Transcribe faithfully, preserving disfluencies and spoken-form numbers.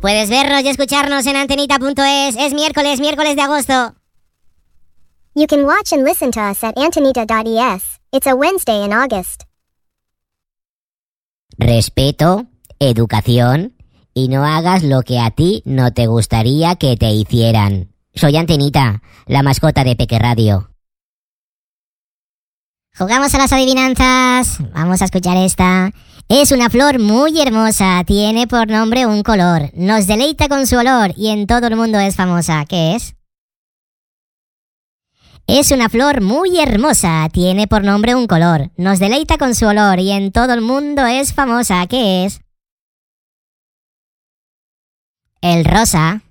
Puedes vernos y escucharnos en antenita punto es. Es miércoles, miércoles de agosto. You can watch and listen to us at antonita dot e s. It's a Wednesday in August. Respeto, educación y no hagas lo que a ti no te gustaría que te hicieran. Soy Antenita, la mascota de Peque Radio. Jugamos a las adivinanzas. Vamos a escuchar esta. Es una flor muy hermosa, tiene por nombre un color. Nos deleita con su olor y en todo el mundo es famosa. ¿Qué es? Es una flor muy hermosa, tiene por nombre un color. Nos deleita con su olor y en todo el mundo es famosa. ¿Qué es? El rosa.